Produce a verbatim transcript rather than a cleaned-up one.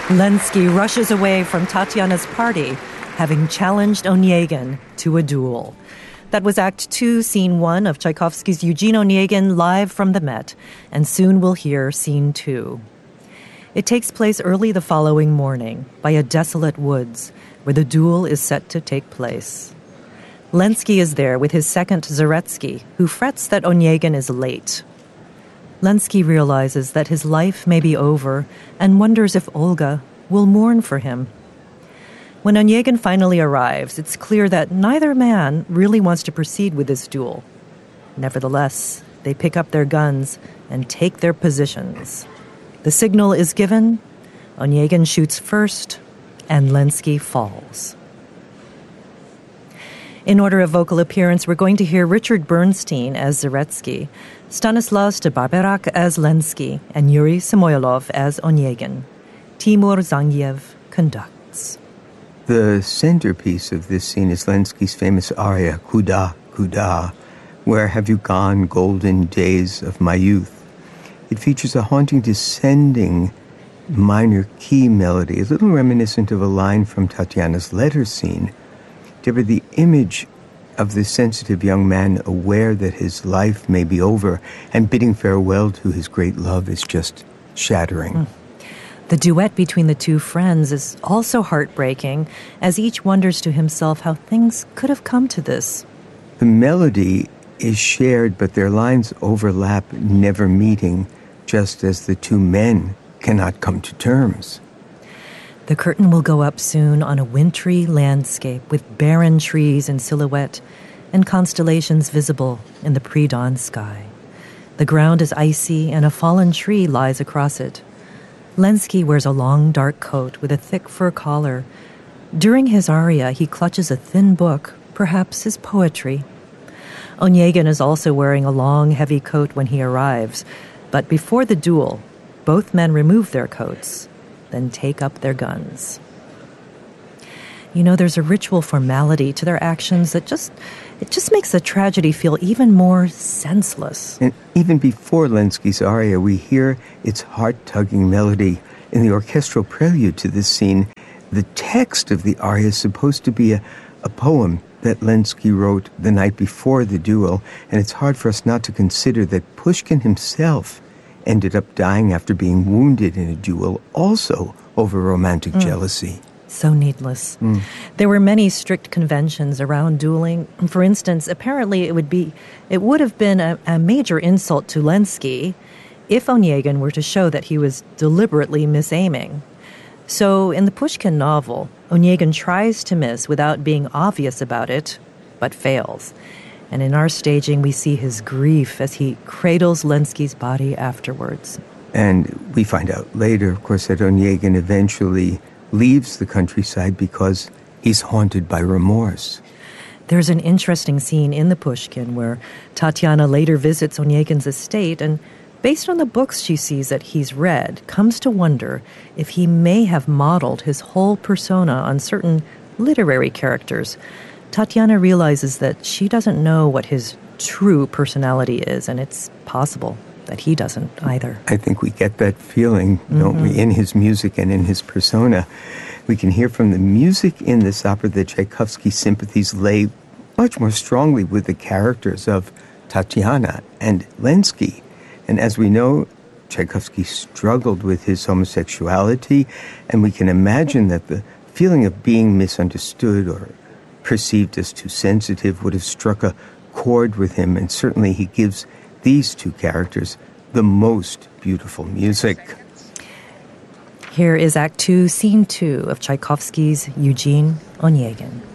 Lenski rushes away from Tatiana's party, having challenged Onegin to a duel. That was Act Two, Scene One of Tchaikovsky's Eugene Onegin live from the Met, and soon we'll hear Scene Two. It takes place early the following morning by a desolate woods where the duel is set to take place. Lenski is there with his second Zaretsky, who frets that Onegin is late. Lenski realizes that his life may be over and wonders if Olga will mourn for him. When Onegin finally arrives, it's clear that neither man really wants to proceed with this duel. Nevertheless, they pick up their guns and take their positions. The signal is given, Onegin shoots first, and Lenski falls. In order of vocal appearance, we're going to hear Richard Bernstein as Zaretsky, Stanislas de Barberac as Lenski, and Yuri Samoylov as Onegin. Timur Zangiev conducts. The centerpiece of this scene is Lenski's famous aria, Kuda, Kuda, Where Have You Gone, Golden Days of My Youth? It features a haunting descending minor key melody, a little reminiscent of a line from Tatiana's letter scene. Deborah, the image of the sensitive young man aware that his life may be over and bidding farewell to his great love is just shattering. Mm. The duet between the two friends is also heartbreaking, as each wonders to himself how things could have come to this. The melody is shared, but their lines overlap, never meeting, just as the two men cannot come to terms. The curtain will go up soon on a wintry landscape with barren trees in silhouette and constellations visible in the pre-dawn sky. The ground is icy and a fallen tree lies across it. Lenski wears a long dark coat with a thick fur collar. During his aria, he clutches a thin book, perhaps his poetry. Onegin is also wearing a long, heavy coat when he arrives, but before the duel, both men remove their coats, then take up their guns. You know, there's a ritual formality to their actions that just, it just makes the tragedy feel even more senseless. And even before Lenski's aria, we hear its heart-tugging melody. In the orchestral prelude to this scene, the text of the aria is supposed to be a, a poem that Lenski wrote the night before the duel, and it's hard for us not to consider that Pushkin himself ended up dying after being wounded in a duel, also over romantic mm. jealousy. So needless. Mm. There were many strict conventions around dueling. For instance, apparently it would be, it would have been a, a major insult to Lenski if Onegin were to show that he was deliberately misaiming. So in the Pushkin novel, Onegin tries to miss without being obvious about it, but fails. And in our staging, we see his grief as he cradles Lenski's body afterwards. And we find out later, of course, that Onegin eventually leaves the countryside because he's haunted by remorse. There's an interesting scene in the Pushkin where Tatiana later visits Onegin's estate and, based on the books she sees that he's read, comes to wonder if he may have modeled his whole persona on certain literary characters. Tatiana realizes that she doesn't know what his true personality is, and it's possible that he doesn't either. I think we get that feeling, mm-hmm. don't we, in his music and in his persona. We can hear from the music in this opera that Tchaikovsky's sympathies lay much more strongly with the characters of Tatiana and Lenski. And as we know, Tchaikovsky struggled with his homosexuality, and we can imagine that the feeling of being misunderstood or perceived as too sensitive would have struck a chord with him, and certainly he gives these two characters the most beautiful music. Here is Act Two, Scene Two of Tchaikovsky's Eugene Onegin.